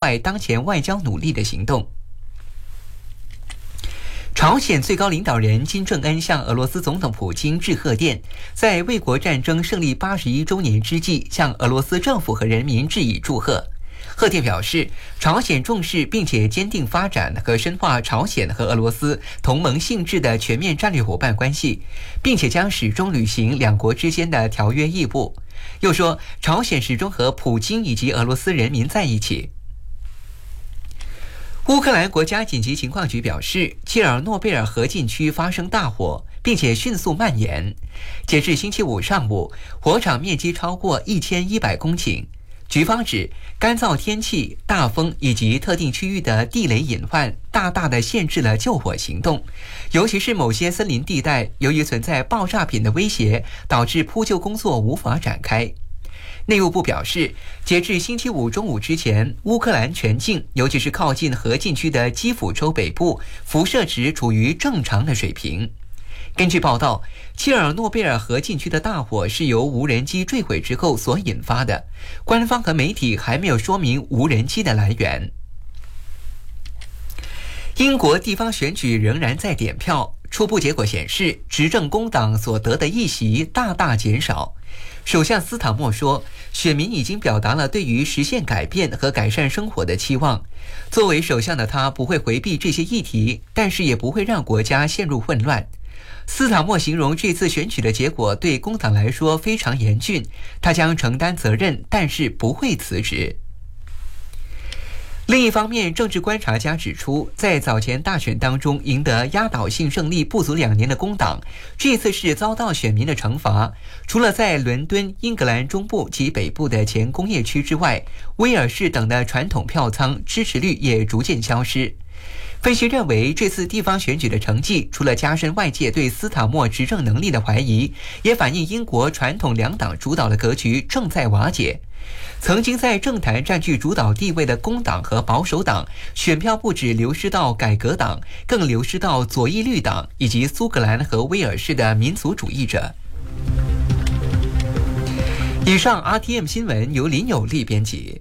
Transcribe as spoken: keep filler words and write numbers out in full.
坏当前外交努力的行动。朝鲜最高领导人金正恩向俄罗斯总统普京致贺电，在卫国战争胜利八十一周年之际，向俄罗斯政府和人民致以祝贺。贺电表示，朝鲜重视并且坚定发展和深化朝鲜和俄罗斯同盟性质的全面战略伙伴关系，并且将始终履行两国之间的条约义务。又说，朝鲜始终和普京以及俄罗斯人民在一起。乌克兰国家紧急情况局表示，切尔诺贝尔核禁区发生大火，并且迅速蔓延。截至星期五上午，火场面积超过一千一百公顷。局方指，干燥天气、大风以及特定区域的地雷隐患，大大的限制了救火行动。尤其是某些森林地带，由于存在爆炸品的威胁，导致扑救工作无法展开。内务部表示，截至星期五中午之前，乌克兰全境，尤其是靠近核禁区的基辅州北部，辐射值处于正常的水平。根据报道，切尔诺贝尔核禁区的大火是由无人机坠毁之后所引发的，官方和媒体还没有说明无人机的来源。英国地方选举仍然在点票，初步结果显示，执政工党所得的议席大大减少。首相斯塔默说，选民已经表达了对于实现改变和改善生活的期望。作为首相的他不会回避这些议题，但是也不会让国家陷入混乱。斯塔默形容这次选举的结果对工党来说非常严峻，他将承担责任，但是不会辞职。另一方面，政治观察家指出，在早前大选当中赢得压倒性胜利不足两年的工党，这次是遭到选民的惩罚。除了在伦敦、英格兰中部及北部的前工业区之外，威尔士等的传统票仓支持率也逐渐消失。分析认为，这次地方选举的成绩除了加深外界对斯塔默执政能力的怀疑，也反映英国传统两党主导的格局正在瓦解。曾经在政坛占据主导地位的工党和保守党，选票不止流失到改革党，更流失到左翼绿党以及苏格兰和威尔士的民族主义者。以上 R T M 新闻由林有利编辑。